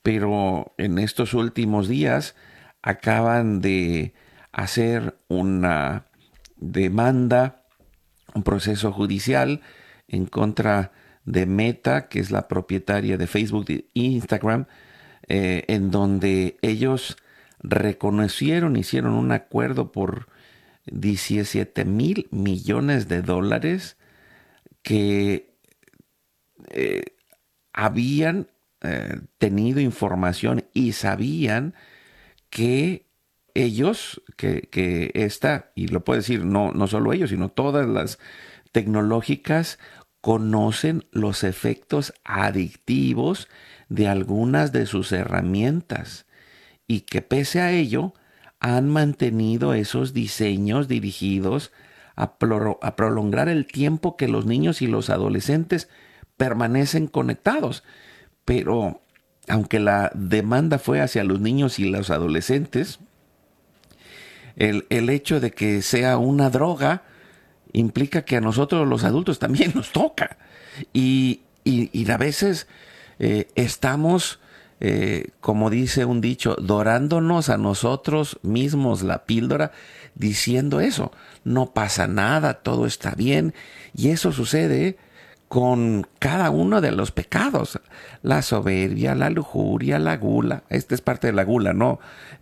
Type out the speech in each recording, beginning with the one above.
pero en estos últimos días acaban de hacer una demanda, un proceso judicial en contra de Meta, que es la propietaria de Facebook e Instagram, en donde ellos reconocieron, hicieron un acuerdo por 17,000 millones de dólares que habían tenido información y sabían que ellos, que esta, y lo puedo decir, no solo ellos, sino todas las tecnológicas, conocen los efectos adictivos de algunas de sus herramientas y que pese a ello han mantenido esos diseños dirigidos a prolongar el tiempo que los niños y los adolescentes permanecen conectados. Pero aunque la demanda fue hacia los niños y los adolescentes, el hecho de que sea una droga implica que a nosotros los adultos también nos toca. Y a veces estamos, como dice un dicho, dorándonos a nosotros mismos la píldora, diciendo eso, no pasa nada, todo está bien. Y eso sucede con cada uno de los pecados, la soberbia, la lujuria, la gula. Esta es parte de la gula, ¿no?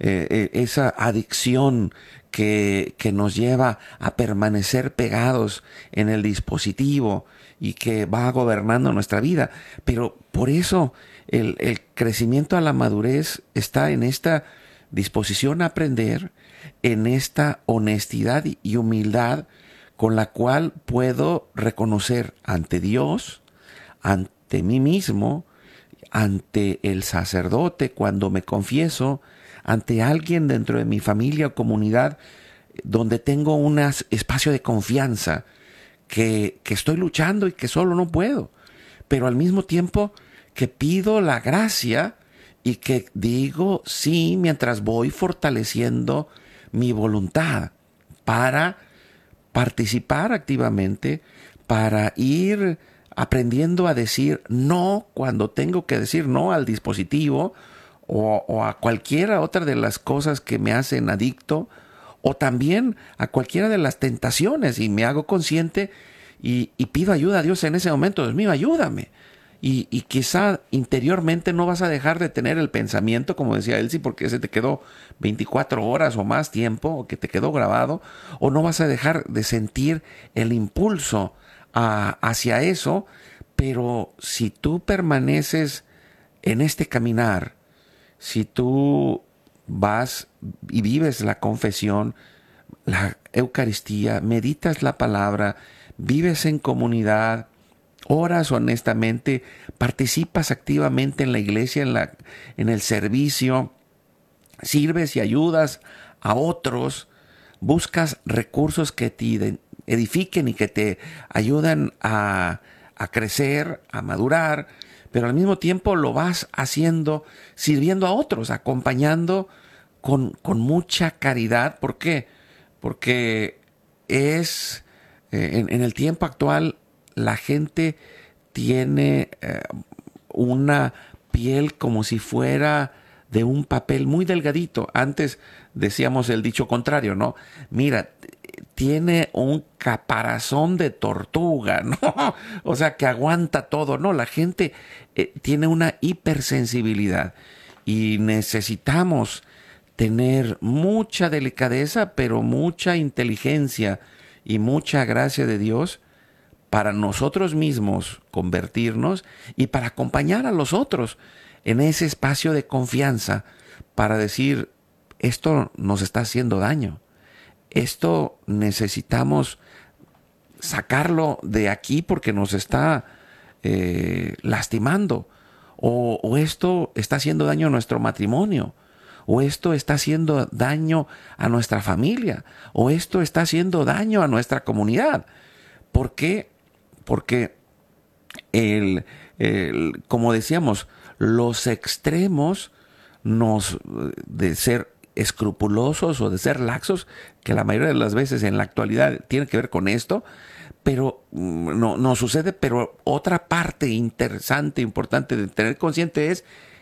Esa adicción que nos lleva a permanecer pegados en el dispositivo y que va gobernando nuestra vida. Pero por eso el crecimiento a la madurez está en esta disposición a aprender, en esta honestidad y humildad con la cual puedo reconocer ante Dios, ante mí mismo, ante el sacerdote cuando me confieso, ante alguien dentro de mi familia o comunidad donde tengo un espacio de confianza que estoy luchando y que solo no puedo, pero al mismo tiempo que pido la gracia y que digo sí mientras voy fortaleciendo mi voluntad para participar activamente, para ir aprendiendo a decir no cuando tengo que decir no al dispositivo o a cualquiera otra de las cosas que me hacen adicto, o también a cualquiera de las tentaciones, y me hago consciente y pido ayuda a Dios en ese momento. Dios mío, ayúdame. Y quizá interiormente no vas a dejar de tener el pensamiento, como decía Elsie, porque ese te quedó 24 horas o más tiempo, o que te quedó grabado, o no vas a dejar de sentir el impulso hacia eso, pero si tú permaneces en este caminar, si tú vas y vives la confesión, la Eucaristía, meditas la palabra, vives en comunidad, oras honestamente, participas activamente en la iglesia, en el servicio, sirves y ayudas a otros, buscas recursos que te edifiquen y que te ayuden a crecer, a madurar, pero al mismo tiempo lo vas haciendo sirviendo a otros, acompañando con mucha caridad. ¿Por qué? Porque es en el tiempo actual la gente tiene una piel como si fuera de un papel muy delgadito. Antes decíamos el dicho contrario, ¿no? Mira, tiene un caparazón de tortuga, ¿no? O sea, que aguanta todo, ¿no? La gente tiene una hipersensibilidad y necesitamos tener mucha delicadeza, pero mucha inteligencia y mucha gracia de Dios para nosotros mismos convertirnos y para acompañar a los otros en ese espacio de confianza para decir, esto nos está haciendo daño, esto necesitamos sacarlo de aquí porque nos está lastimando, o esto está haciendo daño a nuestro matrimonio, o esto está haciendo daño a nuestra familia, o esto está haciendo daño a nuestra comunidad. ¿Por qué? Porque como decíamos, los extremos de ser escrupulosos o de ser laxos, que la mayoría de las veces en la actualidad tiene que ver con esto, pero no sucede. Pero otra parte interesante, importante de tener consciente es